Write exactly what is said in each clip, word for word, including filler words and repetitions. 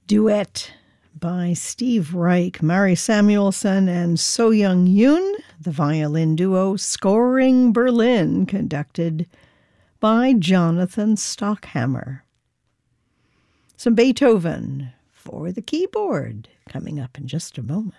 Duet by Steve Reich, Mari Samuelson, and So Young Yoon, the violin duo Scoring Berlin, conducted by Jonathan Stockhammer. Some Beethoven for the keyboard coming up in just a moment.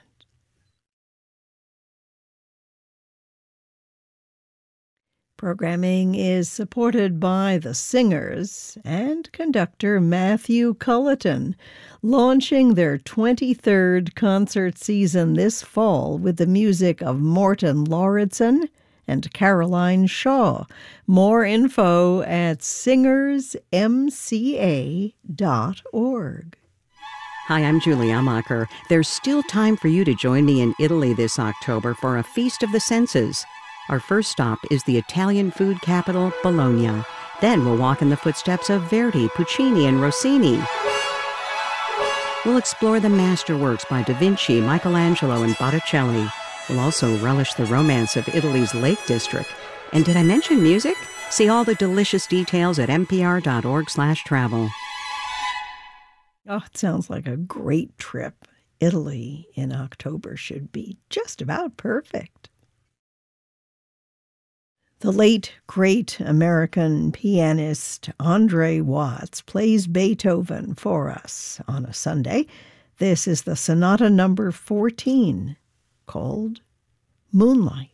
Programming is supported by the singers and conductor Matthew Culleton, launching their twenty-third concert season this fall with the music of Morten Lauridsen and Caroline Shaw. More info at singers m c a dot org. Hi, I'm Julie Amacher. There's still time for you to join me in Italy this October for a Feast of the Senses. Our first stop is the Italian food capital, Bologna. Then we'll walk in the footsteps of Verdi, Puccini, and Rossini. We'll explore the masterworks by Da Vinci, Michelangelo, and Botticelli. We'll also relish the romance of Italy's Lake District. And did I mention music? See all the delicious details at n p r dot org slash travel. Oh, it sounds like a great trip. Italy in October should be just about perfect. The late, great American pianist Andre Watts plays Beethoven for us on a Sunday. This is the Sonata number fourteen, called Moonlight.